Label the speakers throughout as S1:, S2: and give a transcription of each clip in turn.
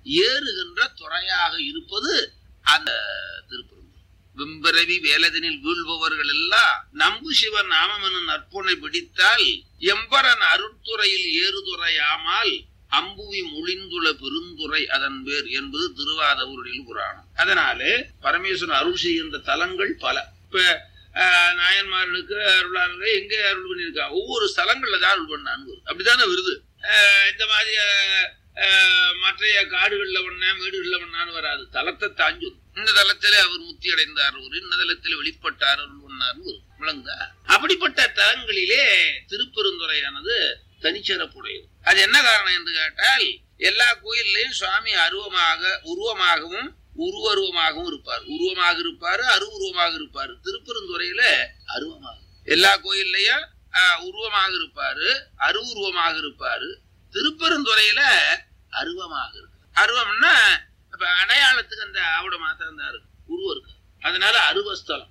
S1: ஏறுகின்ற துறையாக இருப்பது அந்த திருப்பெருந்துறை. வெம்பிறவி வேலதனில் வீழ்பவர்கள் எல்லாம் நம்பு சிவன் நாமமெனும் நற்பொனை பிடித்தால் எம்பரன் அருட்துறையில் ஏறுதுறையாமல் அம்புவி மொழிந்துள்ள பெருந்துறை அதன் பேர் என்பது திருவாதவூரில் புராணம். அதனாலே பரமேஸ்வரன் அருள் செய்கின்ற தலங்கள் பல. இப்ப நாயன்மார்களுக்கு அருளாளர்கள் எங்க அருள் பண்ணியிருக்கா, ஒவ்வொரு ஸ்தலங்கள்ல தான் அருள் பண்ணான்னு அப்படித்தானே வருது. இந்த மாதிரி மற்றைய காடுகள்ல பண்ண மேடுகள்ல பண்ணான்னு வராது. தலத்தை தாஞ்சு இந்த தலத்திலே அவர் முத்தி அடைந்தார், ஒரு இந்த தலத்தில் வெளிப்பட்டார் அருள் பண்ணார்னு விளங்குதா. அப்படிப்பட்ட தலங்களிலே திருப்பெருந்துறையானது தனிச்சிறப்புடையது. அது என்ன காரணம் என்று கேட்டால், எல்லா கோயில்லையும் சுவாமி உருவமாகவும் உருவருவமாகவும் இருப்பார். உருவமாக இருப்பாரு, அருவுருவமாக இருப்பாரு. திருப்பெருந்துறையில அருவமாக, எல்லா கோயில்லையும் உருவமாக இருப்பாரு, அருவுருவமாக இருப்பாரு. திருப்பெருந்துறையில அருவமாக இருக்கு. அருவம்னா இப்ப அடையாளத்துக்கு அந்த ஆவிட மாத்திரம் தான் இருக்கு, உருவம் இருக்கு. அதனால அருவஸ்தலம்.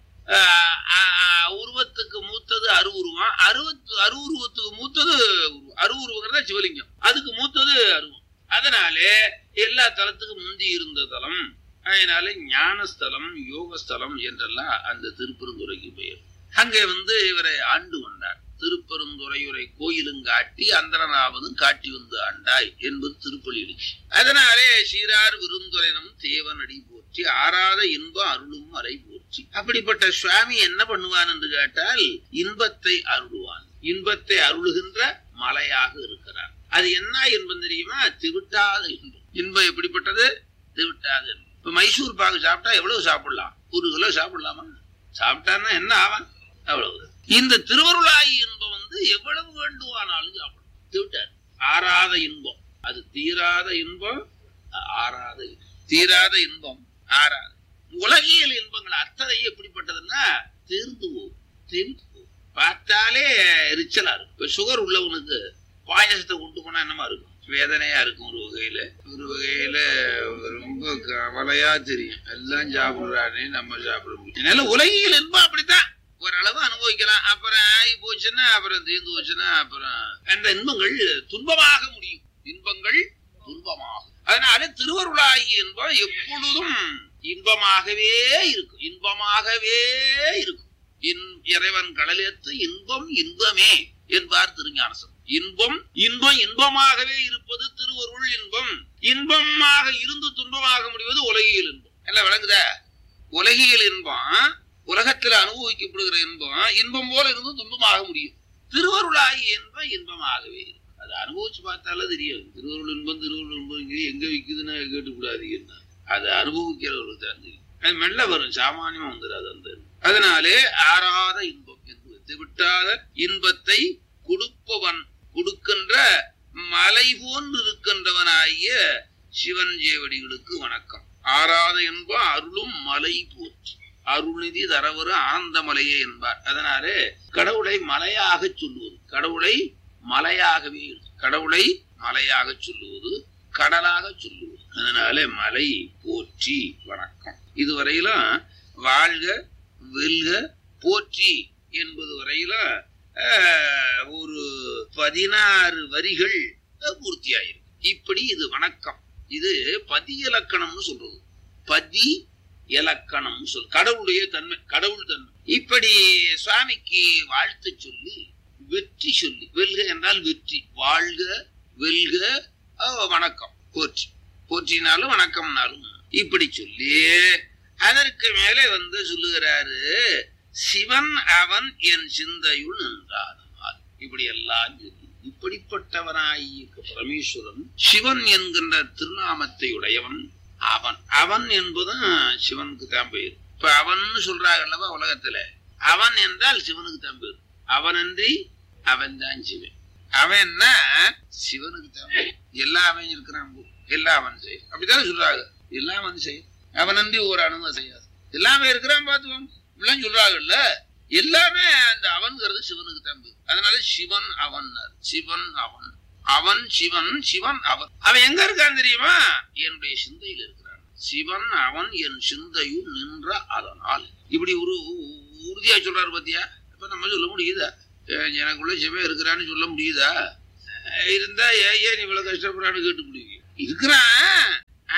S1: உருவத்துக்கு மூத்தது அருவுருவம், அருவுருவத்துக்கு மூத்தது அருவுருவங்கிறத சிவலிங்கம், அதுக்கு மூத்தது அருவம். அதனாலே எல்லா தலத்துக்கும் முந்தி இருந்த தலம். அதனால ஞானஸ்தலம், யோகஸ்தலம் என்றெல்லாம் அந்த திருப்பெருந்துறைக்கு பெயர். அங்கே இவரை ஆண்டு கொண்டார். திருப்பெருந்துறையுரை கோயிலுங்காட்டி அந்தரனாவதும் காட்டி வந்து ஆண்டாய் என்பது திருப்பலி எழுச்சி. அதனாலே சீரார் விருந்துரைனம் தேவனடி போற்றி, ஆறாத இன்பம் அருளும் அறை போற்றி. அப்படிப்பட்ட சுவாமி என்ன பண்ணுவான் என்று கேட்டால், இன்பத்தை அருளுவான். இன்பத்தை அருளுகின்ற மலையாக இருக்கிறார். அது என்ன இன்பம் தெரியுமா? திவிட்டாத இன்பம். இன்பம் எப்படிப்பட்டது? திவிட்டாத இன்பம். இப்ப மைசூர் பாக்கு சாப்பிட்டா எவ்வளவு சாப்பிடலாம்? 1 கிலோ சாப்பிடலாமா? சாப்பிட்டான்னா என்ன ஆவான்? அவ்வளவு. இந்த திருவருளாயி இன்பம் எவ்வளவு வேண்டுவானாலும் சாப்பிடும். திவிட்டார். ஆறாத இன்பம், அது தீராத இன்பம், ஆறாத தீராத இன்பம், ஆறாத. உலகியல் இன்பங்கள் அத்தனை எப்படிப்பட்டதுன்னா தீர்ந்து போகும், தீர்ந்து போகும். பார்த்தாலே எரிச்சலா இருக்கும். இப்ப சுகர் உள்ளவனுக்கு பாயசத்தை கொண்டு போனா என்னமா இருக்கும்? வேதனையா இருக்கும். ஒரு வகையில ரொம்ப கவலையா தெரியும். எல்லாம் சாப்பிடுறானே, நம்ம சாப்பிட முடியும். உலகியல் இன்பம் அப்படித்தான், ஓரளவு அனுபவிக்கலாம். அப்புறம் ஆகி போச்சுன்னா, அப்புறம் தீர்ந்து போச்சுன்னா, அப்புறம் அந்த இன்பங்கள் துன்பமாக முடியும். இன்பங்கள் துன்பமாக. அதனால திருவருளாகி இன்பம் எப்பொழுதும் இன்பமாகவே இருக்கும், இன்பமாகவே இருக்கும். இறைவன் கடலேத்து இன்பம் இன்பமே என்பார் திருஞானசம். இன்பம் இன்பம் இன்பமாகவே இருப்பது திருவருள் இன்பம். இன்பமாக இருந்து துன்பமாக முடிவது உலகியல் இன்பம். எல்லாம் விளங்குதா? உலகியல் இன்பம், உலகத்தில் அனுபவிக்கப்படுகிற இன்பம் இன்பம் போல இருந்து துன்பமாக முடியும். திருவருளாகி இன்பம் இன்பமாகவே இருக்கும். அதை அனுபவிச்சு பார்த்தாலும் தெரியாது. திருவருள் இன்பம் எங்க விக்குதுன்னு கேட்டுக்கூடாது. அதை அனுபவிக்கிறவர்கள் தான் தெரியும். அது மெல்ல வரும், சாமானியமா வந்துடாது அந்த. அதனாலே ஆறாத இன்பம் என்பது விட்டாத இன்பத்தை கொடுப்பவன், கொடுக்கின்ற மலை போன்று இருக்கின்றவனாகிய சிவன் ஜேவடிகளுக்கு வணக்கம். ஆறாத இன்பம் அருளும் மலை போற்றி, அருள்நிதி தரவரு ஆனந்த மலையே என்பார். அதனாலே கடவுளை மலையாக சொல்லுவது, கடவுளை மலையாகவே, கடவுளை மலையாக சொல்லுவது, கடலாக சொல்லுவது. அதனாலே மலை போற்றி வணக்கம். இதுவரையிலும் வாழ்க வெல்க போற்றி என்பது வரையிலும் ஒரு 16 வரிகள் பூர்த்தியாயிருக்கு. இப்படி இது வணக்கம். இது பதி இலக்கணம்னு சொல்றது. பதி இலக்கணம் சொல், கடவுளுடைய தன்மை, கடவுள் தன்மை. இப்படி சுவாமிக்கு வாழ்த்து சொல்லி, வெற்றி சொல்லி, வெல்க என்றால் வெற்றி, வாழ்க வெல்க வணக்கம், போற்றி, போற்றினாலும் வணக்கம்னாலும் இப்படி சொல்லி, அதற்கு மேலே சொல்லுகிறாரு, சிவன் அவன் என் சிந்தையுள் நின்றாதனால். இப்படி எல்லாம் சொல்லி, இப்படிப்பட்டவனாய் பரமேஸ்வரன் சிவன் என்கின்ற திருநாமத்தை உடையவன் அவன். அவன் என்பதும் சிவனுக்கு தான் பேர். இப்ப அவன் சொல்றாங்கல்லவா உலகத்துல, அவன் என்றால் சிவனுக்கு தான் பேர். அவனன்றி அவன் தான் சிவன். அவன்னா சிவனுக்கு தான் பேர். எல்லாம் அவன் இருக்கிறான், எல்லாம் அவன் செய்யும், அப்படித்தானே சொல்றாங்க. எல்லாம் அவன் செய்யும், அவனன்றி ஒரு அணுவும் செய்யாது. எல்லாமே இருக்கிறான் பார்த்துவோம் இப்படிலாம் சொல்றாங்கல்ல. எல்லாமே அந்த அவன்கிறது சிவனுக்கு தான் பேர். அதனால சிவன் அவன், சிவன் அவன், அவன் சிவன், சிவன் அவன். அவன் எங்க இருக்கான் தெரியுமா? என்னுடைய சிந்தையில் இருக்கிறான். சிவன் அவன் என் சிந்தையும் நின்ற அதனால். இப்படி ஒரு உறுதியா சொல்றாரு பாத்தியா? இப்ப நம்ம சொல்ல முடியுதா? எனக்குள்ள சிவன் இருக்கிறான்னு சொல்ல முடியுதா? இருந்தா ஏன் இவ்வளவு கஷ்டப்படுறான்னு கேட்டு முடியும். இருக்கிறான்,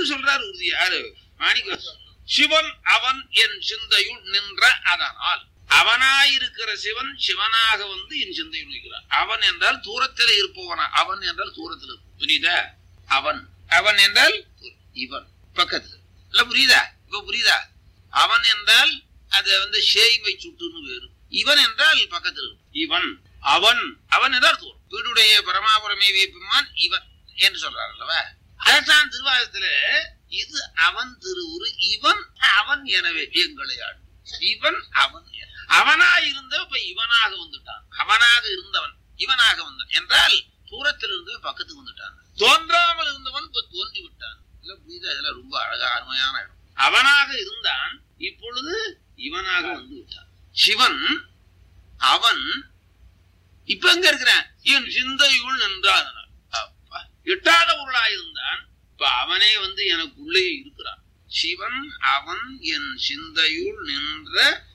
S1: சொல்றாரு உறுதி. யாரு? மாணிக்க. சிவன் அவன் என் சிந்தையுள் நின்ற அதனால், அவனாயிருக்கிற சிவன் சிவனாக வந்து என் சிந்தையுள் நிற்கிறான். அவன் என்றால் தூரத்தில் இருப்பவனா, அவன் என்றால் தூரத்தில் இருப்ப. புரியுதா? அவன், அவன் என்றால் இவன் பக்கத்துல இல்ல. புரியுதா? இப்ப புரியுதா? அவன் என்றால் அது வந்து சேய்மை சுட்டுன்னு வேறு. இவன் என்றால் பக்கத்தில். இவன் அவன், அவன் என்றால் தூரம். வீடுடைய பரமாபுரமே வேப்பிமான் இவன் என்று சொல்றார் அல்லவா? அதான் திருவாசகத்துல இது அவன் திருவுரு, இவன் அவன் எனவே எங்களை ஆடு. இவன் அவன், அவனாயிருந்த இப்ப இவனாக வந்துட்டான். அவனாக இருந்தவன் இவனாக வந்தான் என்றால் தூரத்தில் இருந்தவன் பக்கத்துக்கு வந்துட்டான். தோன்றாமல் இருந்தவன் இப்ப தோன்றி விட்டான். இல்ல புரியுதா? இதெல்லாம் ரொம்ப அழகா அருமையான இடம். அவனாக இருந்தான், இப்பொழுது இவனாக வந்து விட்டான். சிவன் அவன் இப்ப எங்க இருக்கிறான்? என் சிந்தையுள் நின்றான். எட்டாத பொருளாயிருந்தான், இப்ப அவனே வந்து எனக்குள்ளே இருக்கிறான். சிவன் அவன் என் சிந்தையுள் நின்ற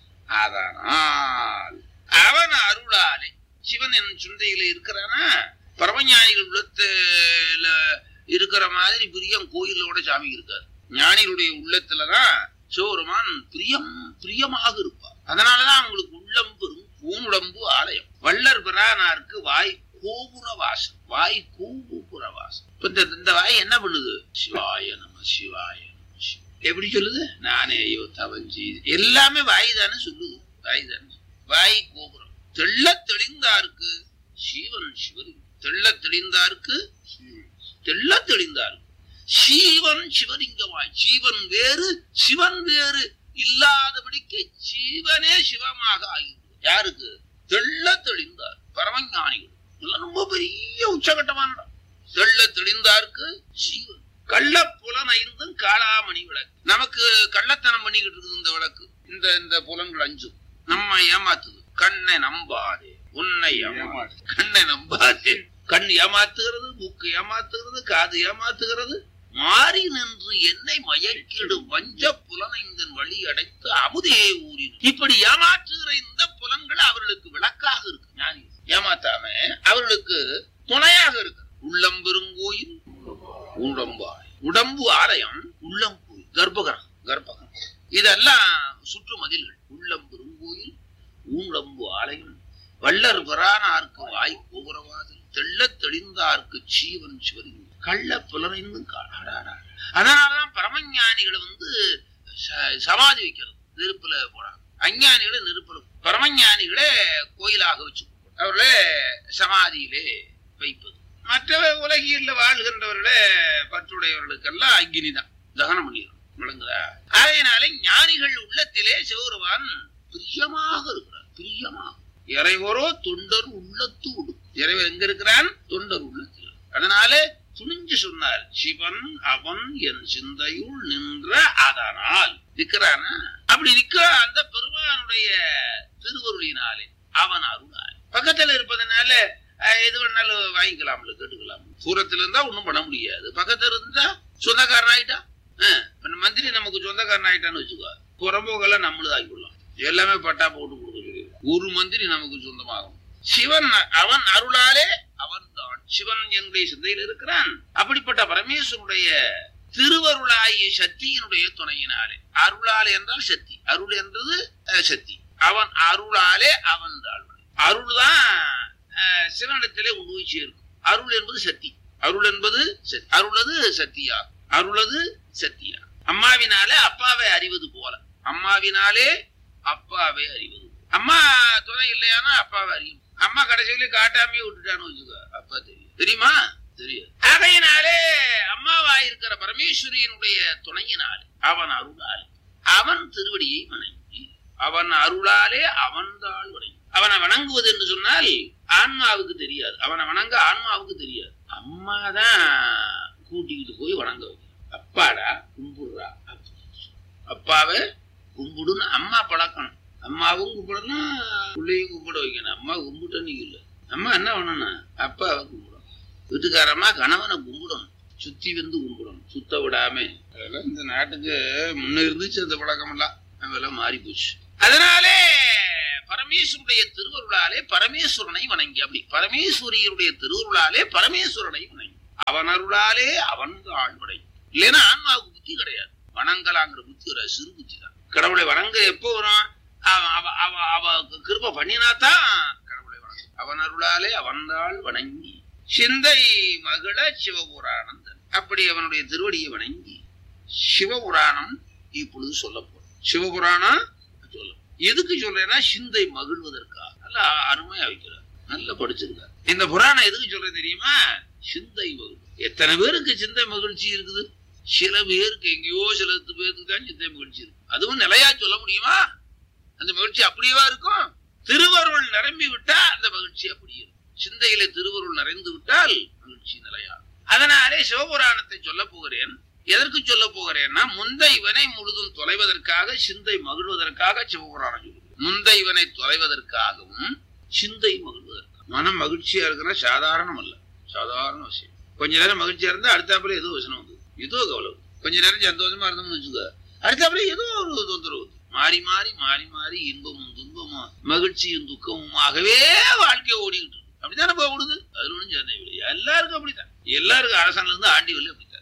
S1: அதனால், அவன் அருளாலே. சிவன் என் சிந்தையில இருக்கிறானா? பரமஞானிகள் உள்ளத்துல இருக்கிற மாதிரி பிரியம் கோயிலோட சாமி இருக்காரு. ஞானிகளுடைய உள்ளத்துலதான் சிவபெருமான் பிரியமாக இருப்பார். அதனாலதான் அவங்களுக்கு உள்ளம் பெரும் பூணுடம்பு ஆலயம். வள்ளர் பிரானாருக்கு வாய் கோபுர வாசம். வாய் கோபுர வாசம். இந்த வாய் என்ன பண்ணுது? சிவாய நம சிவாய நம சிவ. எப்படி சொல்லுது? நானேயோ தவஞ்சி. எல்லாமே வாய் தானே சொல்லுது. வாய் தானே. வாய் கோபுரம். தெள்ள தெளிந்தாருக்கு சிவன் சிவலிங்கம். தெள்ள தெளிந்தாருக்கு தெள்ள தெளிந்தாருக்கு சீவன் சிவலிங்கமாய். ஜீவன் வேறு சிவன் வேறு இல்லாதபடிக்கு ஜீவனே சிவமாக ஆகிவிடும். யாருக்கு? தெள்ள தெளிந்தார் பரமஞானிகள். ரொம்ப பெரிய உச்சகட்டமான இடம். தெள்ள தெளிந்தாருக்கு ஜீவன். கள்ள புலன் ஐந்தும் காளாமணி விளக்கு. நமக்கு கள்ளத்தனம் பண்ணிக்கிட்டு இருக்குது இந்த விளக்கு. இந்த புலன்கள் அஞ்சும் நம்ம ஏமாத்துது. கண்ணை நம்பாதே, உன்னை ஏமாத்து. கண்ணை நம்பாதே. கண் ஏமாத்துகிறது, மூக்கு ஏமாத்துகிறது, காது ஏமாத்துகிறது. மாறி நின்று என்னை மயக்கிடும் வஞ்ச புலனைந்தன் வழி அடைத்து அமுதே ஊரின். இப்படி ஏமாற்றுகிற இந்த புலன்கள் அவர்களுக்கு விளக்காக இருக்கு. ஞானி ஏமாத்தாம அவர்களுக்கு துணையாக இருக்கு. உள்ளம் பெருங்கோயில் உடம்பாய். உடம்பு ஆலயம், உள்ளம் கோயில், கர்ப்பகரம். இதெல்லாம் சுற்று மதில்கள். உள்ளம் பெருங்கோயில் ஊடம்பு ஆலயம். வள்ளர் பிரானாருக்கு வாய் கோபுரவாதில். தெள்ள தெளிந்தாருக்கு ஜீவன் சிவலிங்கம். கள்ள புலனைந்தும் காடாடா. அதனாலதான் பரமஞானிகளை வந்து சமாதி வைக்கிறது, நெருப்புல போறாங்க. அஞ்ஞானிகளை நெருப்புல, பரமஞானிகளே கோயிலாக வச்சு அவர்களே சமாதியிலே வைப்பது. மற்ற உலகில் வாழ்கின்றவர்களே பற்றுடையவர்களுக்கெல்லாம் அக்னிதான் தகனம் பண்ணிடும். விளங்குதா? அதனால ஞானிகள் உள்ளத்திலே சிவபெருமான் பிரியமாக இருக்கிறார். பிரியமாக. இறைவரோ தொண்டர் உள்ளத்து உடு. இறைவர் எங்க இருக்கிறான்? தொண்டர் உள்ளத்தில். அதனால துணிஞ்சு சொன்னார், சிவன் அவன் என் சிந்தையுள் நின்ற அதனால் நிற்கிறான். அப்படி நிற்கிற அந்த பெருமானுடைய திருவருளினாலே, அவன் அருளால். பக்கத்துல இருப்பதனால எது வேணாலும் வாங்கிக்கலாம், கேட்டுக்கலாம். தூரத்துல இருந்தா ஒண்ணும் பண்ண முடியாது. பக்கத்துல இருந்தா சொந்தக்காரன் ஆயிட்டா, மந்திரி நமக்கு சொந்தக்காரன் ஆயிட்டான்னு வச்சுக்கோ, புறம்போக்கெல்லாம் நம்மளும் ஆகிக்கொள்ளலாம். எல்லாமே பட்டா போட்டு கொடுக்க ஒரு மந்திரி நமக்கு சொந்தமாகும். சிவன் அவன் அருளாலே அவன் தான் சிவன் என்னுடைய சிந்தையில் இருக்கிறான். அப்படிப்பட்ட பரமேஸ்வருடைய திருவருளாகிய சக்தியினுடைய துணையினாலே. அருளாலே என்றால் சக்தி, அருள் என்றது சக்தி. அவன் அருளாலே அவன் தான். அருள் தான் சிவனிடத்திலே உணர்ச்சி இருக்கும். அருள் என்பது சக்தி. அருள் என்பது அருளது சக்தியா, அருளது சக்தியா. அம்மாவினாலே அப்பாவை அறிவது போல, அம்மாவினாலே அப்பாவை அறிவது. அம்மா துணை இல்லையானா அப்பாவை அறியும். அம்மா கடைசியில காட்டாமே விட்டுட்டான்னு வச்சுக்கோ, அப்பா தெரியும். தெரியுமா? தெரியாது. அதையினாலே அம்மாவாயிருக்கிற பரமேஸ்வரியினுடைய துணையினாலே, அவன் அருளாலே, அவன் திருவடியை வணங்கி, அவன் அருளாலே அவன் தாள் வணங்கி. அவனை வணங்குவது என்று சொன்னால் ஆன்மாவுக்கு தெரியாது. அவனை வணங்க ஆன்மாவுக்கு தெரியாது. அம்மாதான் கூட்டிக்கிட்டு போய் வணங்க வைக்க. அப்பாடா கும்பிடுறா, அப்பாவை கும்பிடுன்னு அம்மா பழக்கணும். அம்மாவும் கும்பிடணும், பிள்ளையும் கும்பிட வைக்கணும். அம்மா கும்பிட்ட நீங்க இல்ல. அம்மா என்ன பண்ணணும்? அப்பாவை கும்பிடணும். வீட்டுக்காரம்மா கணவனை கும்பிடணும், சுத்தி வந்து கும்பிடணும், சுத்த விடாம. அதெல்லாம் இந்த நாட்டுக்கு முன்ன இருந்துச்சு அந்த பழக்கம் எல்லாம், அதெல்லாம் மாறி போச்சு. அதனாலே பரமேஸ்வருடைய திருவருளாலே பரமேஸ்வரனை வணங்கி, அப்படி பரமேஸ்வரியுடைய திருவருளாலே பரமேஸ்வரனை வணங்கி, அவன் அருளாலே அவன் ஆழ்வடை. இல்லைன்னா ஆன்மாவுக்கு புத்தி கிடையாது. வணங்கலாங்கிற புத்தி ஒரு சிறு புத்தி தான். கடவுளை வணங்க எப்போ வரும்? அவ கிருபை பண்ணினாதான் கடவுளை வணங்கும். அவன் அருளாலே அவன்தாள் வணங்கி சிந்தை மகள சிவபுராணம். அப்படி அவனுடைய திருவடியை வணங்கி சிவபுராணம் இப்பொழுது சொல்ல போறோம். சிவபுராணம் சொல்ல எதுக்கு சொல்றேன்னா சிந்தை மகிழ்வதற்காக. நல்லா அருமையா வைக்கிறார், நல்லா படிச்சிருக்கார். இந்த புராணம் எதுக்கு சொல்றேன் தெரியுமா? சிந்தை மகிழ்வு. எத்தனை பேருக்கு சிந்தை மகிழ்ச்சி இருக்குது? சில பேருக்கு, எங்கேயோ சில பேருக்கு தான் சிந்தை மகிழ்ச்சி இருக்கு. அதுவும் நிலையா சொல்ல முடியுமா? அந்த மகிழ்ச்சி அப்படியேவா இருக்கும்? திருவருள் நிரம்பி விட்டா அந்த மகிழ்ச்சி அப்படியே இருக்கும். சிந்தையில திருவருள் நிறைந்து விட்டால் மகிழ்ச்சி நிலையா. அதனாலே சிவபுராணத்தை சொல்ல போகிறேன். எதற்கு சொல்ல போகிறேன்னா, முந்தை வினை முழுதும் தொலைவதற்காக, சிந்தை மகிழ்வதற்காக சிவபுராணம் சொல்லுது. முந்தை வினை தொலைவதற்காகவும் சிந்தை மகிழ்வதற்காக. மனம் மகிழ்ச்சியா இருக்குன்னா சாதாரணம் அல்ல, சாதாரண விஷயம். கொஞ்ச நேரம் மகிழ்ச்சியா இருந்தா அடுத்தாப்புல ஏதோ வசனம் வந்து, ஏதோ கவலை. கொஞ்ச நேரம் சந்தோஷமா இருந்தோம்னு வச்சுக்க, அடுத்தாப்புல ஏதோ ஒரு தொந்தரவு. மாறி மாறி மாறி மாறி இன்பமும் துன்பமும் மகிழ்ச்சியும் துக்கமுமாகவே வாழ்க்கையை ஓடிக்கிட்டு இருக்கு. அப்படித்தானே போடுது. அதுல ஒன்றும் சேர்ந்த எல்லாருக்கும் அப்படித்தான். எல்லாருக்கும் அரசாங்கல இருந்து ஆண்டி வரல அப்படித்தான்.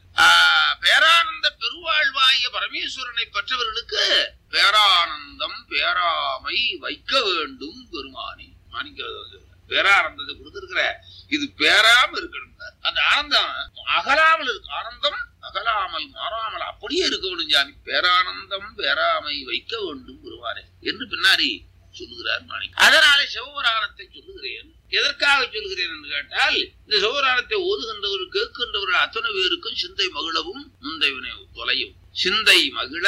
S1: பேரானந்த பெருவாழ்வாய பரமேஸ்வரனை பெற்றவர்களுக்கு பேரானந்தம் பேராமை வைக்க வேண்டும் பெருமானி. மாணிக்க பேரானந்தத்தை கொடுத்திருக்கிற, இது பேராம இருக்கணும். அந்த ஆனந்தம் அகலாமல் இருக்கு. ஆனந்தம் அகலாமல் மாறாமல் அப்படியே இருக்க வேண்டும் சாமி. பேரானந்தம் பேராமை வைக்க வேண்டும் பெருமானே என்று பின்னாடி சொல்லுகிறார் மாணிக்க. அதனாலே சிவபுராணத்தை சொல்லுகிறேன். எதற்காக சொல்லுகிறேன் என்று கேட்டால், இந்த சிவபுராணத்தை ஓதுகின்றவர்கள் கேட்கின்றவர்கள் அத்தனை பேருக்கும் சிந்தை மகிழவும் முந்தை வினை தொலையும். சிந்தை மகிழ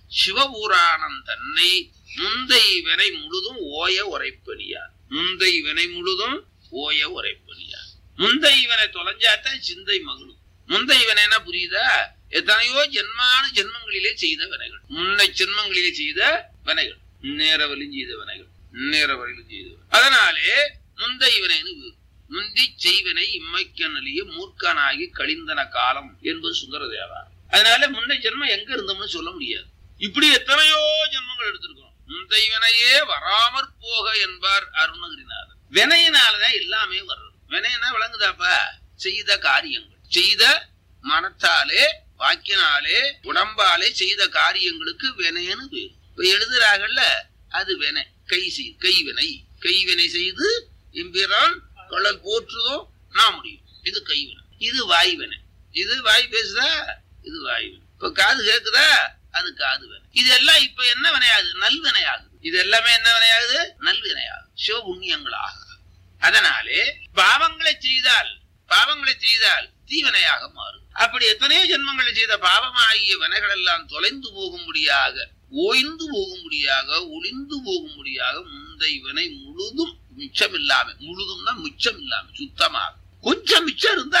S1: சிவபுராணம் தன்னை முந்தை வினை முழுதும் ஓய உரைப்பணியார். முந்தை வினை முழுதும் ஓய உரைப்பணியார். முந்தை வினை தொலைஞ்சாத்தான் சிந்தை மகிழும். முந்தை வினைனா புரியுதா? எத்தனையோ ஜென்மங்களிலே செய்த வினைகள், முன்னை ஜென்மங்களிலே செய்த வினைகள், நேரவரையிலும் செய்த வினைகள், நேரவரையிலும் செய்த. அதனாலே முந்தை வினைன்னு முந்தி செய்வினை இம்மைக்கனலிய மூர்க்கனாகி கழிந்தன காலம் என்பது சுந்தரதேவா. அதனால முந்தை ஜென்மம் எங்க இருந்தோம்னு சொல்ல முடியாது. இப்படி எத்தனையோ ஜென்மங்கள் எடுத்திருக்கோம். முந்தை வினையே வராமற் போக என்பார் அருணகிரிநாதர். வினையினாலதான் எல்லாமே வர்றது. வினைனா விளங்குதாப்பா? செய்த காரியங்கள், செய்த மனத்தாலே வாக்கினாலே உடம்பாலே செய்த காரியங்களுக்கு வினைன்னு பேர். இப்ப எழுதுறாங்கல்ல, அது வினை. கைவினை. கைவினை செய்து எம்பிரான் கழல் போற்றுதோ நான் முடியும். இது கைவினை. இது வாய்வினை. இது வாய் பேசுதா, இது வாய்வினை. இப்ப காது கேக்குதா, அது காது வினை. இதெல்லாம் இப்ப என்ன வினையாகுது? நல்வினையாகுது. இது எல்லாமே என்ன வினையாகுது? நல்வினையாகுது, சிவபுண்ணியங்களாக. அதனாலே பாவங்களை செய்தால் தீவினையாக மாறும். அப்படி எத்தனையோ ஜென்மங்களை செய்த பாவமாகிய வினைகள் எல்லாம் தொலைந்து போகும்படியாக, ஓய்ந்து போகும்படியாக, ஒளிந்து போகும்படியாக முந்தை வினை முழுதும் மிச்சம் இல்லாம, முழுதும்னா மிச்சம் இல்லாம சுத்தமாக கொஞ்சம் மிச்சம் இருந்தா,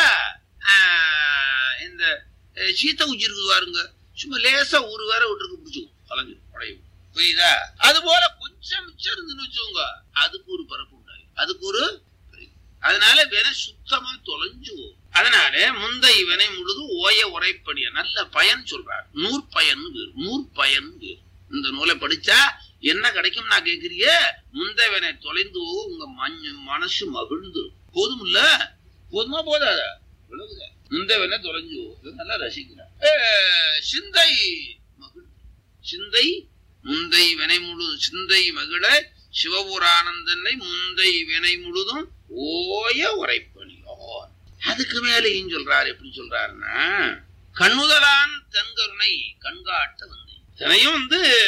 S1: இந்த சீத்த குச்சி இருக்குது பாருங்க, சும்மா லேசா ஒரு வேற விட்டுருக்கு பிடிச்சுக்கும், கலைஞ்சிடும், உடையும். புரியுதா? அது போல கொஞ்சம் மிச்சம் இருந்துன்னு வச்சுக்கோங்க, அதுக்கு ஒரு பரப்பு உண்டாகும், அதுக்கு ஒரு. அதனால வினை சுத்தமா தொலைஞ்சு போகும். அதனால முந்தை வினை முழுதும் ஓய உரைப்படிய நல்ல பயன் சொல்றார். நூற்பயன் பேர். நூற்பயன் பேர். இந்த நூலை படிச்சா என்ன கிடைக்கும் நான் கேக்குறீங்க? முந்தை வினை தொலைந்து போகும், உங்க மனசு மகிழ்ந்து. போதும் இல்ல? போதுமா போதாத? முந்தை வினை தொலைஞ்சு போகும். நல்லா ரசிக்கிறார். சிந்தை மகிழ். சிந்தை முந்தை வினை முழு சிந்தை மகிழ சிவபுரானந்தனை முந்தை வினை முழுதும் ஓய உரைப்பணியோர். அதுக்கு மேலேயும் சொல்றாரு. எப்படி சொல்றாருன்னா, கண்ணுதலான் தன்கருணை கண்காட்ட வந்து தனையும்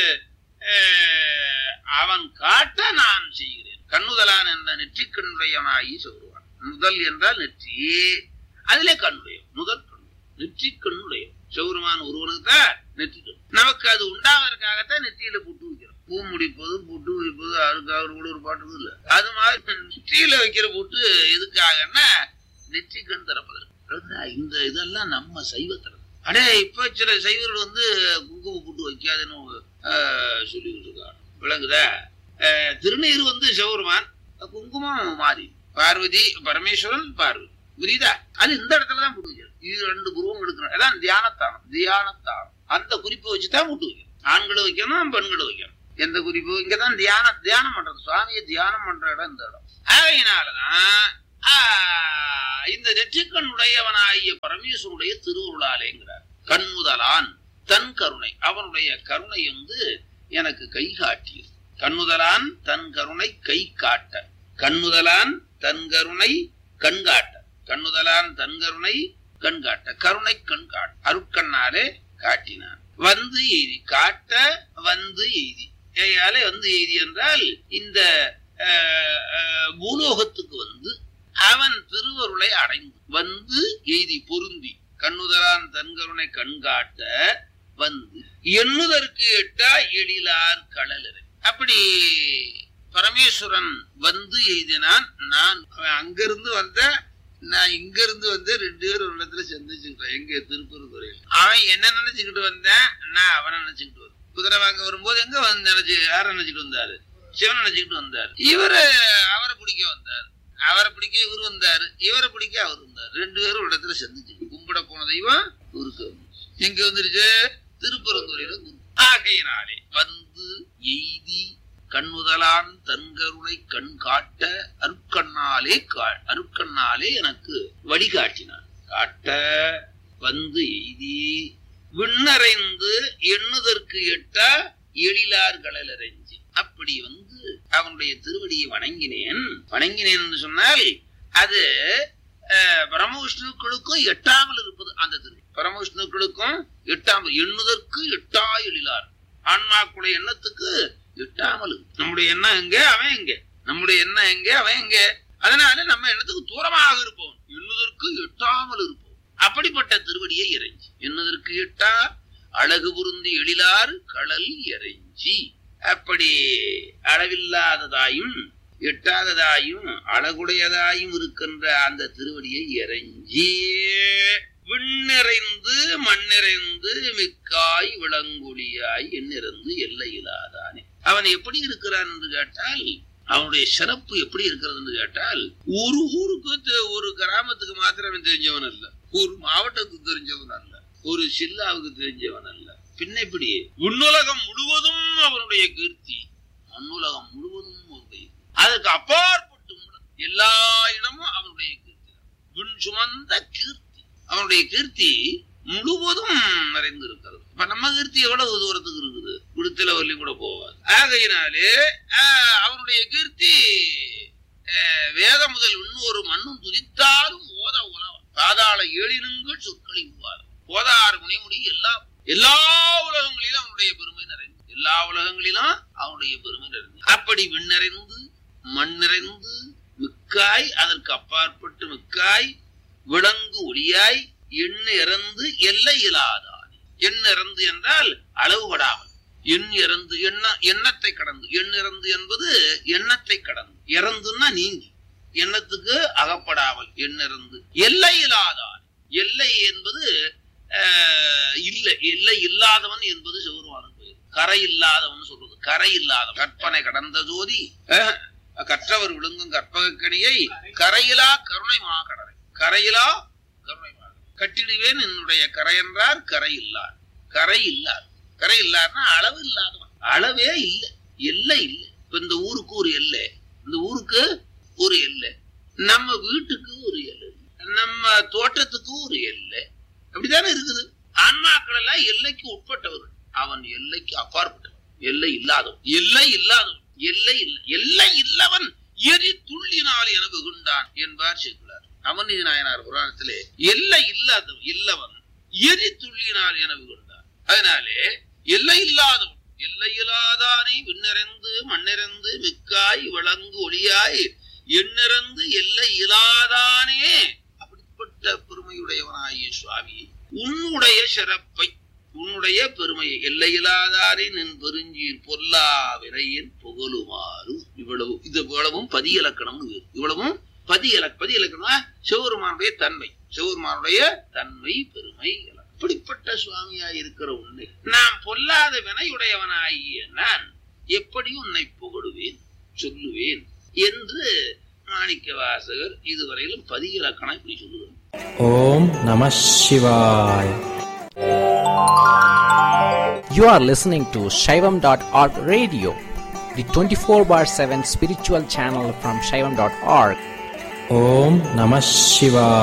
S1: அவன் காட்ட நான் செய்கிறேன். கண்ணுதலான் என்ற நெற்றிக்கண்ணுடையவனாகி சொல்லுவான். முதல் என்றால் நெற்றி, அதிலே கண்ணுடையம். முதல் கண்ணு நெற்றி கண்ணுடையம். சௌரமான ஒருவனுக்கு தான் நெற்றி கண். நமக்கு அது உண்டாவதற்காகத்தான் நெற்றியில புட்டு வைக்கிறோம். பூ முடிப்பது புட்டு வைப்பது, அதுக்காக கூட ஒரு பாட்டு இல்ல. அது மாதிரி நெற்றியில வைக்கிற புட்டு எதுக்காகன்னா நெற்றி கண் திறப்பதற்கு. இந்த இதெல்லாம் நம்ம சைவத்துல. அடே இப்ப சில சைவர்கள் குங்கும புட்டு வைக்காதுன்னு சொல்லிக்கிட்டு இருக்காங்க. விளங்குதா? திருநீர் சிவபெருமான், குங்குமம் மாறி பார்வதி, பரமேஸ்வரன் பார்வதி. புரியுதா? அது இந்த இடத்துலதான் புட்டு வைக்கிறது. இது 2 புருவம் எடுக்கணும். அதான் தியானத்தானம். தியானத்தானம் அந்த குறிப்பை வச்சுதான் புட்டு வைக்கணும். ஆண்களும் வைக்கணும், பெண்களும் வைக்கணும். எந்த குறிப்பு? இங்கதான் தியானம் பண்றது. சுவாமியை தியானம் பண்ற இடம் இந்த இடம். ஆகையினாலதான் இந்த நெற்றிக்கண் உடையவனாகிய பரமேஸ்வருடைய திருவுருளாலேங்கிறார். கண்ணுதலான் தன் கருணை, அவனுடைய கருணை எனக்கு கை காட்டியது. கண்ணுதலான் தன் கருணை கை காட்ட, கண்ணுதலான் தன் கருணை கண்காட்ட, கண்ணுதலான் தன் கருணை கண்காட்ட, கருணை கண்காட்ட, அருட்கண்ணாலே காட்டினான். வந்து எய்தி காட்ட, வந்து எய்தி, ஏயாலே வந்து எய்தி என்றால் இந்த பூலோகத்துக்கு அவன் திருவருளை அடைந்து வந்து எய்தி பொருந்தி, கண்ணுதலான் தன் கருணை கண்காட்ட வந்து எண்ணுதற்கு எட்டா எழிலார் கடலரை. அப்படி பரமேஸ்வரன் வந்து எய்தினான். நான் அங்கிருந்து வந்த, நான் இங்க இருந்து வந்து 2 பேரும் ஒரு இடத்துல சந்திச்சுக்கிட்டேன். எங்க திருப்பூர்துறையில் அவன் என்ன நினைச்சுக்கிட்டு வந்தேன், நான் அவனை நினைச்சுக்கிட்டு வந்தேன். குதிரை வாங்க வரும்போது எங்க வந்து நினைச்சு யார நினைச்சுட்டு வந்தாரு, சிவன் நினைச்சுக்கிட்டு வந்தாரு. இவரு அவரை பிடிக்க வந்தாரு, அவரை பிடிக்க இவரு வந்தாரு, இவரை பிடிக்க அவர் வந்தாரு. 2 பேரும் ஒரு இடத்துல சந்திச்சு கும்பிட போன தெய்வம் குருக்கு எங்க வந்துருச்சு, திருப்பரந்துறையில. ஆகையினாலே வந்து எய்தி கண்ணுதலான் தன்கருணை கண் காட்ட அருட்கண்ணாலே எனக்கு வழிகாட்டினான். காட்ட வந்து எய்தி விண்ணறைந்து எண்ணுதற்கு எட்டா எழிலார் கடலறைஞ்சி. அப்படி அவனுடைய திருவடியை வணங்கினேன் என்று சொன்னால் அது பரமவிஷ்ணுக்களுக்கும் எட்டாமல் இருப்பது. அந்த திருவடி பரமவிஷ்ணுக்களுக்கும் எட்டாமல், எண்ணுதற்கு எட்டா எழிலார். ஆன்மாக்குடைய எண்ணத்துக்கு எட்டாமல். நம்முடைய எண்ணம் எங்க, அவன் எங்க, நம்முடைய எண்ணம் எங்க, அவன் எங்க. அதனால நம்ம எண்ணத்துக்கு தூரமாக இருப்போம், எண்ணுதற்கு எட்டாமல் இருப்போம். அப்படிப்பட்ட திருவடியை இறைஞ்சி, எண்ணுதற்கு எட்டா அழகு பொருந்தி எழிலார் கடல் இறைஞ்சி. அப்படி அளவில்லாததாயும் எட்டாததாயும் அழகுடையதாயும் இருக்கின்ற அந்த திருவடியை இறைஞ்சி விண்ணிறைந்து மண்ணிறைந்து மிக்காய் விளங்கொழியாய் எண்ணிறந்து எல்லையிலாதானே. அவன் எப்படி இருக்கிறான் என்று கேட்டால், அவனுடைய சிறப்பு எப்படி இருக்கிறது என்று கேட்டால், ஒரு ஊருக்கு ஒரு கிராமத்துக்கு மாத்திரம் தெரிஞ்சவன் அல்ல, ஒரு மாவட்டத்துக்கு தெரிஞ்சவன் அல்ல, ஒரு சில்லாவுக்கு தெரிஞ்சவன் அல்ல. பின்ன இப்படி விண்ணுலகம் முழுவதும் அவனுடைய கீர்த்தி, மண்ணுலகம் முழுவதும் அவனுடைய, அதற்கு அப்பாற்பட்டு எல்லா இடமும் அவனுடைய கீர்த்தி, விண் சுமந்த கீர்த்தி, அவனுடைய கீர்த்தி முழுவதும் நிறைந்து இருக்கிறது. இப்ப நம்ம கீர்த்தி எவ்வளவு தூரத்துக்கு இருக்குது, குடுத்தில வரலையும் கூட போவாது. ஆகையினாலே அவனுடைய கீர்த்தி வேத முதல் இன்னொரு மண்ணும் துதித்தாலும் ஓத உலகம் பாதாள ஏழினுங்கள் சொற்களை உருவாது போதாறு முனைமுடி எல்லா உலகங்களிலும் அவனுடைய பெருமை நிறைந்து, எல்லா உலகங்களிலும் அவனுடைய பெருமை நிறைந்து. அப்படி விண்ணறைந்து மண் நிறைந்து மிக்காய், அதற்கு அப்பாற்பட்டு மிக்காய் விளங்கு ஒளியாய் எண்ண இறந்து எல்லை இல்லாதான். எண் இறந்து என்றால் அளவுபடாமல், எண் இறந்து எண்ணத்தை கடந்து, எண் இறந்து என்பது எண்ணத்தை கடந்து, இறந்துன்னா நீங்கி, எண்ணத்துக்கு அகப்படாமல் எண் இறந்து எல்லை இல்லாதான். எல்லை என்பது எல்லை இல்லாதவன் என்பது சிவருமானுக்கு பெயர். கரை இல்லாதவன் சொல்றது, கரை இல்லாதவன். கற்பனை கடந்த ஜோதி கற்றவர் விழுங்கும் கற்பகக்கணியை கரையிலா கருணை மாகடலை, கரையிலா கருணை மாகடலை கட்டிடுவேன் என்னுடைய கரை என்றார். கரை இல்லார், கரை இல்லார், கரை இல்லார்னா அளவு இல்லாதவன், அளவே இல்லை, எல்லை இல்லை. இப்ப இந்த ஊருக்கு ஒரு எல்லை, இந்த ஊருக்கு ஒரு எல்லை, நம்ம வீட்டுக்கு ஒரு எல்லை, நம்ம தோட்டத்துக்கு ஒரு எல்லை, அப்படித்தானே இருக்குது. ஆன்மாக்கள் எல்லாம் எல்லைக்கு உட்பட்டவர்கள், அவன் எல்லைக்கு அப்பாற்பட்டவன், எல்லை இல்லாதவன், எல்லை இல்லாதவன், எல்லை இல்லை, எல்லை இல்லவன் எரி துள்ளினால் என வெகுண்டான் என்பார் சேர்க்கிறார். அமர்நீதி நாயனார் புராணத்திலே எல்லை இல்லாதவன் இல்லவன் எரி துள்ளினால் என வெகுண்டான். அதனாலே எல்லை இல்லாதவன், எல்லை இல்லாதானே விண்ணிறந்து மண்ணிறந்து மிக்காய் விளங்கு ஒளியாய் எண்ணிறந்து எல்லை இல்லாதானே. அப்படிப்பட்ட பெருமையுடையவனாகிய சுவாமி, உன்னுடைய சிறப்பை, உன்னுடைய பெருமையை, எல்லையிலாதாரே நின் பெருஞ்சீர் பொல்லா விரையின் புகழுமாறு. இவ்வளவும் பதி இலக்கணம், இவ்வளவும் பதி இலக்கணம் சிவபெருமானுடைய தன்மை, சிவபெருமானுடைய தன்மை பெருமை. அப்படிப்பட்ட சுவாமியாய் இருக்கிற உன்னை நான் பொல்லாத வினையுடையவனாகிய நான் எப்படி உன்னை புகழுவேன் சொல்லுவேன் என்று மாணிக்க வாசகர் இதுவரையிலும் பதி இலக்கணம் இப்படி சொல்லுவார்.
S2: ஓம் நம சிவாய். You are listening to Shaivam.org radio, the 24/7 spiritual channel from Shaivam.org. Om Namah Shivaya.